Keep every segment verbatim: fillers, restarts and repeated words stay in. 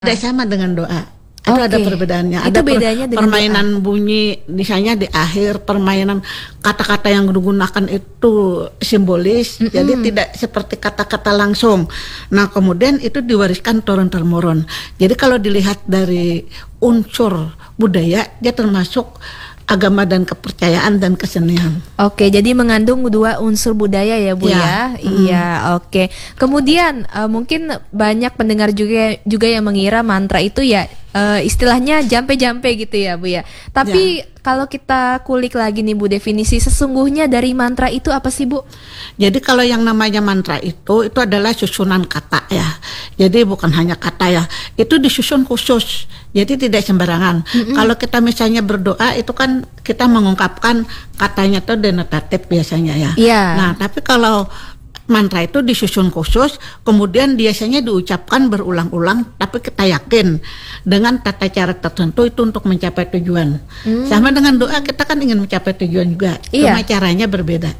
Tidak sama dengan doa. Itu Oke. ada perbedaannya. Itu Ada per- bedanya dengan permainan bunyi, misalnya di akhir permainan kata-kata yang digunakan itu simbolis, Mm-mm. jadi tidak seperti kata-kata langsung. Nah, kemudian itu diwariskan turun-temurun. Jadi kalau dilihat dari unsur budaya, dia termasuk agama dan kepercayaan dan kesenian. Oke, jadi mengandung dua unsur budaya ya Bu Ya. ya. Mm. Iya, oke. Kemudian eh, mungkin banyak pendengar juga juga yang mengira mantra itu ya eh, istilahnya jampe-jampe gitu ya Bu ya. Tapi kalau kita kulik lagi nih Bu, definisi sesungguhnya dari mantra itu apa sih Bu? Jadi kalau yang namanya mantra itu itu adalah susunan kata ya. Jadi bukan hanya kata ya. Itu disusun khusus. Jadi tidak sembarangan. Mm-mm. Kalau kita misalnya berdoa itu kan kita mengungkapkan katanya itu denotatif biasanya ya. Iya. Nah, tapi kalau mantra itu disusun khusus, kemudian biasanya diucapkan berulang-ulang, tapi kita yakin dengan tata cara tertentu itu untuk mencapai tujuan. Hmm. Sama dengan doa, kita kan ingin mencapai tujuan juga, Iya. cuma caranya berbeda.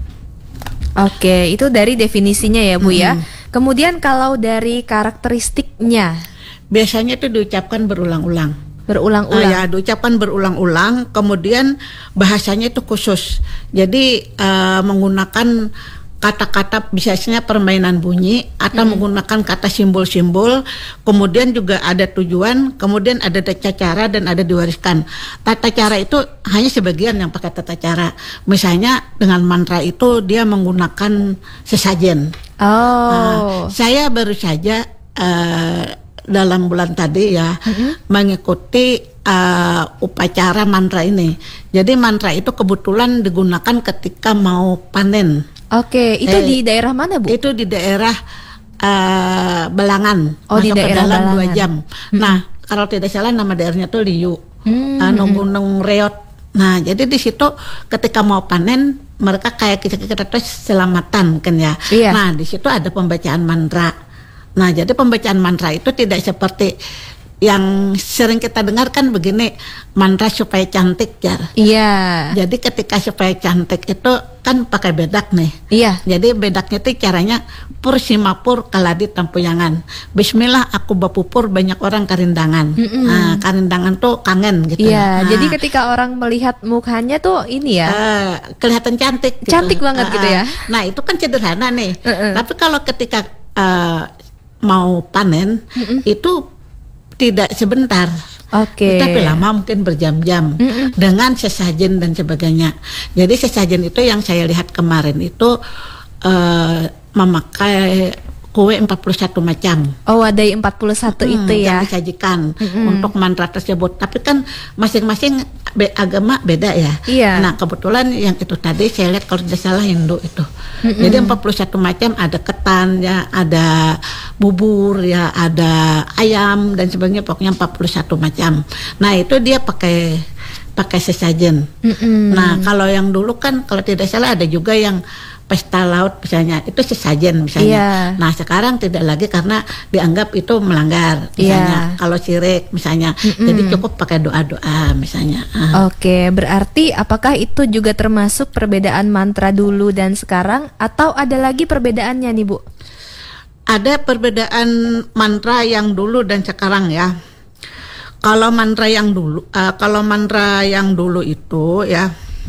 Oke, itu dari definisinya ya Bu ya. Mm. Kemudian kalau dari karakteristiknya Biasanya itu diucapkan berulang-ulang. berulang-ulang. Ah, ya, diucapkan berulang-ulang, kemudian bahasanya itu khusus. Jadi eh, menggunakan kata-kata biasanya permainan bunyi atau Hmm. menggunakan kata simbol-simbol, kemudian juga ada tujuan, kemudian ada tata cara dan ada diwariskan. Tata cara itu hanya sebagian yang pakai tata cara. Misalnya dengan mantra itu dia menggunakan sesajen. Oh. Nah, saya baru saja eh, dalam bulan tadi ya Mm-hmm. mengikuti eh, upacara mantra ini. Jadi mantra itu kebetulan digunakan ketika mau panen. Oke, itu Eh, di daerah mana Bu? Itu di daerah eh, Belangan, Oh, di masuk ke daerah dalam dua Balangan. jam. Nah, kalau tidak salah nama daerahnya tuh Liu, Hmm, anu hmm. Gunung Reot. Nah, jadi di situ ketika mau panen mereka kayak kita-kita terus selamatan kan ya. Iya. Nah, di situ ada pembacaan mantra. Nah, jadi pembacaan mantra itu tidak seperti yang sering kita dengar kan begini, mantra supaya cantik ya. Iya. Jadi ketika supaya cantik itu kan pakai bedak nih. Iya. Jadi bedaknya itu caranya pur simapur kaladi tampuyangan. Bismillah aku bapupur banyak orang karindangan. Mm-mm. Nah, karindangan tuh kangen gitu. Iya, Nah, jadi ketika orang melihat mukanya tuh ini ya. eh, kelihatan cantik. Gitu. Cantik banget gitu ya. Nah itu kan sederhana nih. Mm-mm. Tapi kalau ketika eh, mau panen Mm-mm. itu tidak sebentar. Oke. Tapi lama mungkin berjam-jam Mm-mm. dengan sesajen dan sebagainya. Jadi sesajen itu yang saya lihat kemarin itu eh, memakai kue empat puluh satu macam. Oh, ada empat puluh satu Hmm, itu ya. yang disajikan Mm-mm. untuk mantra tersebut. Tapi kan masing-masing be- agama beda ya. Iya. Nah kebetulan yang itu tadi saya lihat kalau tidak salah Hindu itu. Mm-mm. Jadi empat puluh satu macam, ada ketan ya, ada bubur ya, ada ayam dan sebagainya, pokoknya empat puluh satu macam. Nah itu dia pakai pakai sesajen. Mm-mm. Nah kalau yang dulu kan kalau tidak salah ada juga yang pesta laut misalnya, itu sesajen misalnya. Iya. Nah sekarang tidak lagi karena dianggap itu melanggar misalnya. Iya. Kalau syirik misalnya, Mm-mm. jadi cukup pakai doa-doa misalnya. Ah. Oke, berarti apakah itu juga termasuk perbedaan mantra dulu dan sekarang atau ada lagi perbedaannya nih Bu? Ada perbedaan mantra yang dulu dan sekarang ya. Kalau mantra yang dulu, eh, kalau mantra yang dulu itu ya.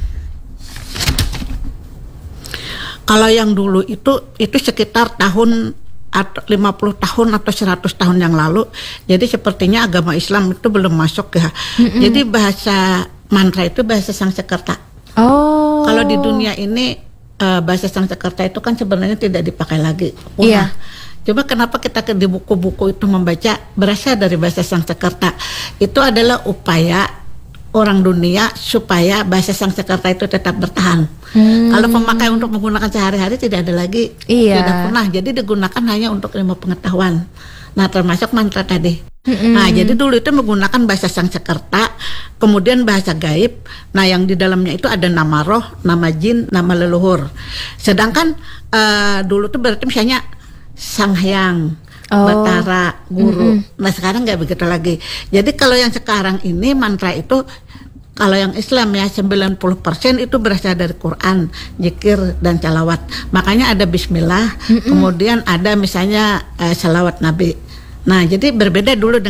Kalau yang dulu itu itu sekitar tahun atau lima puluh tahun atau seratus tahun yang lalu. Jadi sepertinya agama Islam itu belum masuk ya. Mm-mm. Jadi bahasa mantra itu bahasa Sanskerta. Oh. Kalau di dunia ini eh, bahasa Sanskerta itu kan sebenarnya tidak dipakai lagi. Punah. Iya. Coba kenapa kita ke- di buku-buku itu membaca berasal dari bahasa Sanskerta. Itu adalah upaya orang dunia supaya bahasa Sanskerta itu tetap bertahan. Hmm. Kalau pemakai untuk menggunakan sehari-hari tidak ada lagi. Iya. Tidak pernah. Jadi digunakan hanya untuk ilmu pengetahuan. Nah, termasuk mantra tadi. Mm-mm. Nah, jadi dulu itu menggunakan bahasa Sanskerta, kemudian bahasa gaib. Nah, yang di dalamnya itu ada nama roh, nama jin, nama leluhur. Sedangkan eh, dulu tuh berarti misalnya Sang Hyang, Oh. Batara, Guru. Mm-mm. Nah, sekarang nggak begitu lagi. Jadi kalau yang sekarang ini mantra itu, kalau yang Islam ya sembilan puluh persen itu berasal dari Quran, zikir dan salawat. Makanya ada bismillah, Mm-mm. kemudian ada misalnya eh, salawat Nabi. Nah, jadi berbeda dulu